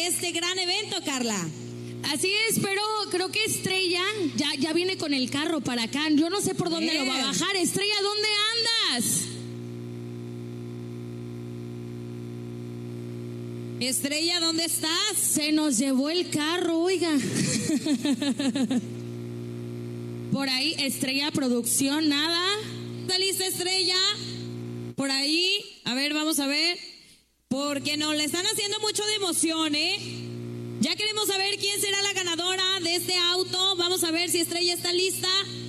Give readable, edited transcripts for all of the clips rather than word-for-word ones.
de este gran evento, Carla. Así es, pero creo que Estrella ya viene con el carro para acá. Yo no sé por dónde lo va a bajar. Estrella, ¿dónde andas? Estrella, ¿dónde estás? Se nos llevó el carro, oiga. Por ahí, Estrella Producción, nada. ¿Está lista, Estrella? Por ahí, a ver, vamos a ver. Porque nos le están haciendo mucho de emoción, ¿eh? Ya queremos saber quién será la ganadora de este auto. Vamos a ver si Estrella está lista.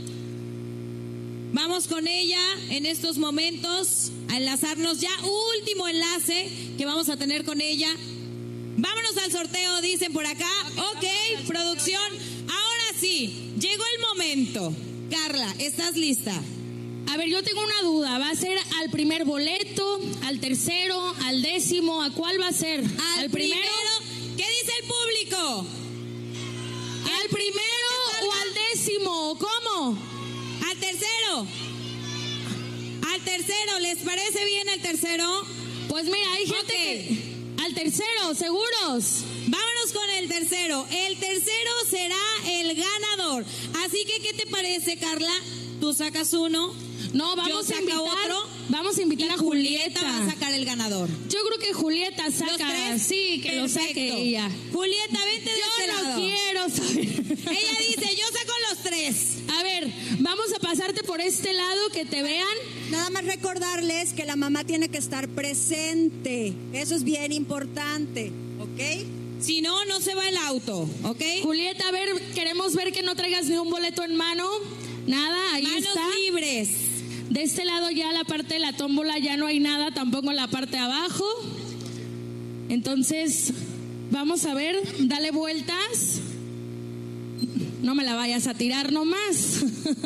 Vamos con ella en estos momentos a enlazarnos. Ya último enlace que vamos a tener con ella. Vámonos al sorteo, dicen por acá. Ok, producción. Ahora sí, llegó el momento. Carla, ¿estás lista? A ver, yo tengo una duda. ¿Va a ser al primer boleto, al tercero, al décimo? ¿A cuál va a ser? ¿Al primero? ¿Qué dice el público? ¿Al primero o al décimo? ¿Cómo? Al tercero. Al tercero, ¿les parece bien el tercero? Pues mira, hay gente que... Al tercero, ¿seguros? Vámonos con el tercero. El tercero será el ganador. Así que, ¿qué te parece, Carla? Tú sacas uno. No, vamos a invitar otro. Vamos a invitar a Julieta. Va a sacar el ganador. Yo creo que Julieta saca. Sí, que lo saque ella. Julieta, vente de este lado. Yo no quiero saber. Ella dice, yo saco los tres. A ver, vamos a pasarte por este lado, que te vean. Nada más recordarles que la mamá tiene que estar presente. Eso es bien importante, ¿ok? Si no, no se va el auto, ¿ok? Julieta, a ver, queremos ver que no traigas ni un boleto en mano. Nada, ahí Manos está. Manos libres. De este lado ya la parte de la tómbola ya no hay nada, tampoco en la parte de abajo. Entonces, vamos a ver, dale vueltas. No me la vayas a tirar nomás.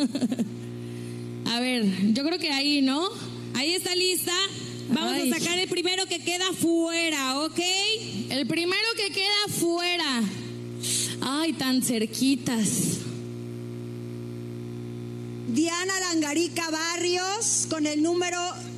A ver, yo creo que ahí, ¿no? Ahí está lista. Vamos a sacar el primero que queda fuera, ¿ok? El primero que queda fuera. Ay, tan cerquitas. Diana Langarica Barrios con el número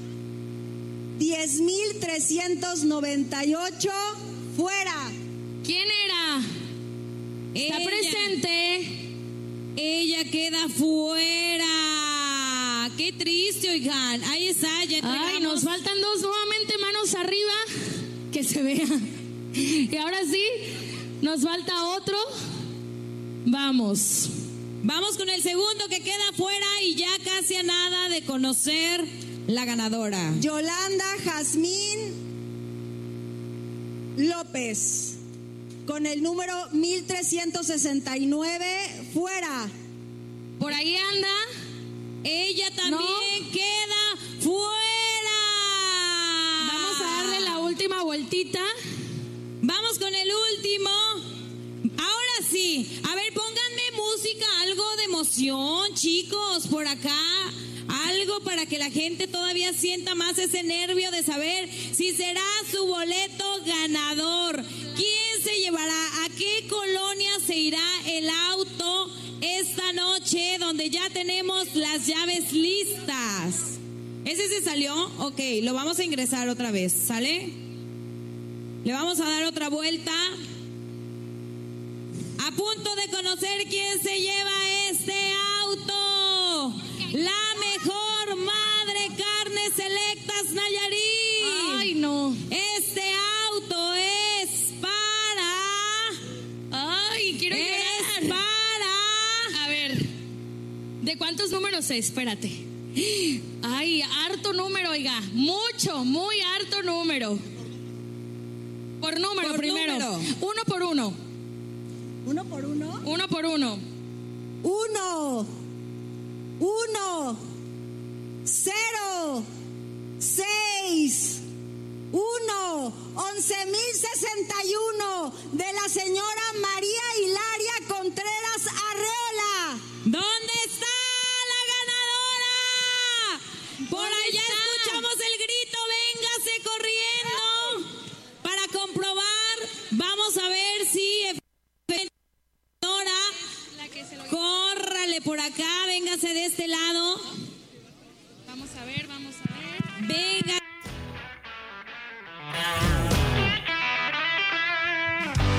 10,398, fuera. ¿Quién era? Está presente. Ella queda fuera. Qué triste, oigan. Ahí está, ya entregamos. Ay, nos faltan dos nuevamente, manos arriba. Que se vea. Y ahora sí, nos falta otro. Vamos. Vamos con el segundo que queda fuera y ya casi a nada de conocer la ganadora. Yolanda Jazmín López con el número 1369, fuera. Por ahí anda. Ella también queda fuera. Vamos a darle la última vueltita. Vamos con el último. Ahora sí, a ver, pónganme música, algo de emoción, chicos, por acá. Algo para que la gente todavía sienta más ese nervio de saber si será su boleto ganador. ¿Quién se llevará? ¿A qué colonia se irá el auto esta noche, donde ya tenemos las llaves listas? ¿Ese se salió? Ok, lo vamos a ingresar otra vez, ¿sale? Le vamos a dar otra vuelta. A punto de conocer quién se lleva este auto. La mejor madre carnes selectas Nayarit. Ay, no. Este auto es para... Ay, quiero llorar. Es para... A ver, ¿de cuántos números es? Espérate. Ay, harto número, oiga. Mucho, muy harto número. Por número por primero. Número. ¿Uno por uno? Uno por uno. 1, 0, 6, 1, 11,061 de la señora María Hilaria Contreras Arreola. ¿Dónde está la ganadora? Por allá escuchamos el grito, véngase corriendo para comprobar. Vamos a ver si córrale por acá, véngase de este lado. Vamos a ver. Venga.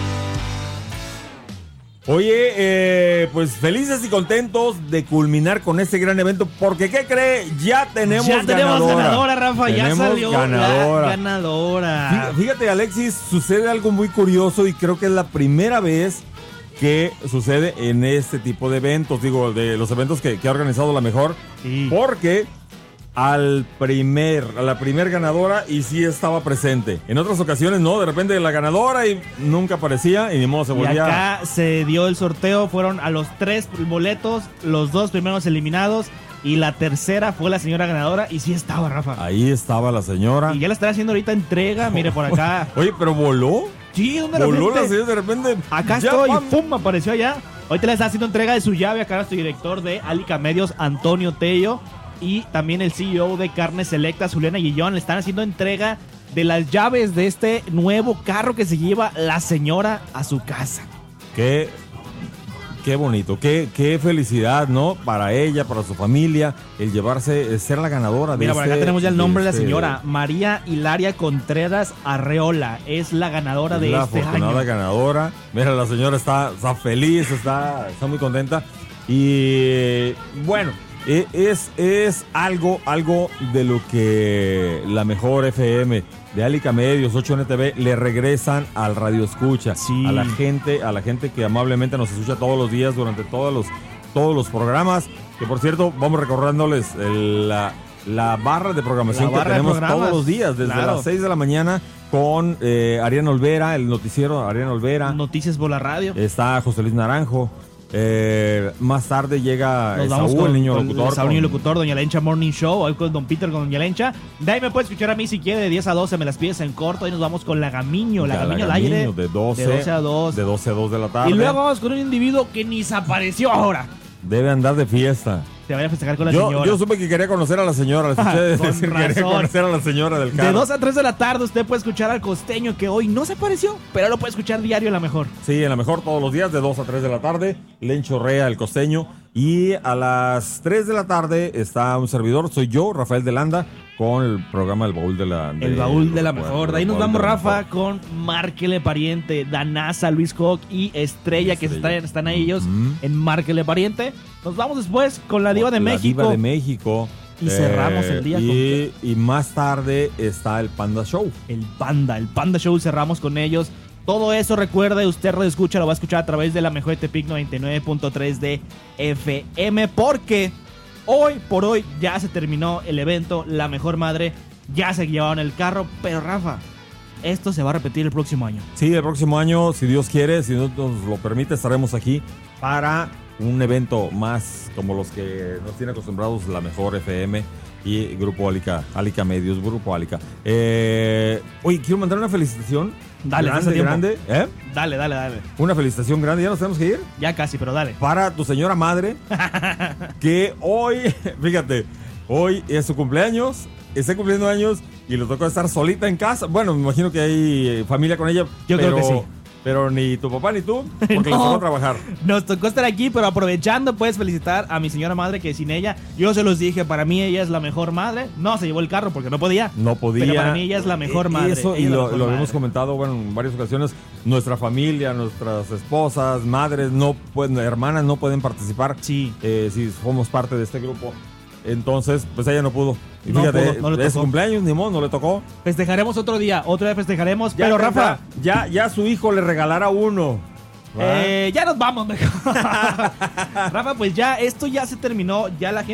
Oye, pues felices y contentos de culminar con este gran evento, porque ¿qué cree? Ya tenemos ganadora, Rafa, ya salió ganadora. la ganadora. Fíjate, Alexis, sucede algo muy curioso y creo que es la primera vez que sucede en este tipo de eventos, digo, de los eventos que ha organizado La Mejor, Sí. porque a la primer ganadora y sí estaba presente. En otras ocasiones no, de repente la ganadora y nunca aparecía y ni modo se Y volvía. acá se dio el sorteo, fueron a los 3 boletos, los 2 primeros eliminados y la tercera fue la señora ganadora y sí estaba, Rafa. Ahí estaba la señora. Y ya la están haciendo ahorita entrega, mire por acá. Oye, pero voló. Sí, ¿dónde Voló la repente? señora de repente. Acá ya, estoy, pam. ¡pum! Apareció allá. Ahorita le está haciendo entrega de su llave acá a nuestro director de Alica Medios, Antonio Tello. Y también el CEO de Carnes Selectas, Juliana Guillón, le están haciendo entrega de las llaves de este nuevo carro que se lleva la señora a su casa. Qué bonito, qué felicidad, ¿no? Para ella, para su familia, el llevarse, ser la ganadora de Mira, por acá tenemos ya el nombre de la este- señora. María Hilaria Contreras Arreola. Es la ganadora de la este afortunada año. ganadora. Mira, la señora está feliz, está muy contenta. Y bueno, es algo de lo que La Mejor FM de Alica Medios, 8NTV, le regresan al radio escucha. Sí. A la gente que amablemente nos escucha todos los días durante todos los programas. Que por cierto, vamos recordándoles la barra de programación La que barra de tenemos programas, todos los días, desde claro. las 6 de la mañana con Ariana Olvera, el noticiero Ariana Olvera. Noticias por la radio. Está José Luis Naranjo. Más tarde llega Nos vamos Saúl, con el niño locutor. Saúl, niño locutor, Doña Lencha Morning Show, hoy con Don Peter, con Doña Lencha. De ahí me puedes escuchar a mí si quiere, de 10 a 12, me las pides en corto. Ahí nos vamos con Lagamiño al aire. De 12 a 2. De 12 a 2 de la tarde. Y luego vamos con un individuo que ni se apareció ahora. Debe andar de fiesta. Te vaya a festejar con la señora. Yo supe que quería conocer a la señora. Le escuché Con decir que quería razón. conocer a la señora del carro. De 2 a 3 de la tarde usted puede escuchar al costeño que hoy no se apareció, pero lo puede escuchar diario en La Mejor. Sí, en La Mejor todos los días, de 2 a 3 de la tarde. Lencho Rea, el costeño. Y a las 3 de la tarde está un servidor, soy yo, Rafael de Landa, con el programa El Baúl de la... El Baúl de la Bueno, Mejor. De ahí el nos Baúl vamos, de la Rafa, Mejor. con Márquele Pariente, Danasa, Luis Hawk y Estrella, que están ahí ellos en Márquele Pariente. Nos vamos después con la Diva de La México. Diva de México. Y cerramos el día y más tarde está el Panda Show. El Panda Show, cerramos con ellos. Todo eso, recuerde, usted lo escucha, lo va a escuchar a través de La Mejor de Tepic 99.3 de FM, porque hoy por hoy ya se terminó el evento La Mejor Madre, ya se llevaron el carro, pero Rafa, esto se va a repetir el próximo año. Sí, el próximo año, si Dios quiere, si Dios nos lo permite, estaremos aquí para un evento más como los que nos tiene acostumbrados La Mejor FM y Grupo Alica Medios, Grupo Alica. Oye, quiero mandar una felicitación. Dale, hace tiempo. grande. Dale. Una felicitación grande. ¿Ya nos tenemos que ir? Ya casi, pero dale. Para tu señora madre, que hoy, fíjate, hoy es su cumpleaños, está cumpliendo años y le tocó estar solita en casa. Bueno, me imagino que hay familia con ella. Yo creo que sí. Pero ni tu papá ni tú, porque les tocó trabajar. Nos tocó estar aquí, pero aprovechando, puedes felicitar a mi señora madre, que sin ella, yo se los dije, para mí ella es la mejor madre. No, se llevó el carro porque no podía. No podía. Pero para mí ella es la mejor madre. Eso, Ella y es la lo mejor habíamos madre. comentado, bueno, en varias ocasiones. Nuestra familia, nuestras esposas, madres, no pueden, hermanas no pueden participar. Sí. Si somos parte de este grupo. Entonces, pues ella no pudo. Y No fíjate, pudo, no le es su tocó. cumpleaños, ni modo, no le tocó. Festejaremos otro día festejaremos. Pero Rafa, ya su hijo le regalara uno. ¿va? ya nos vamos mejor. Rafa, pues ya, esto ya se terminó. Ya la gente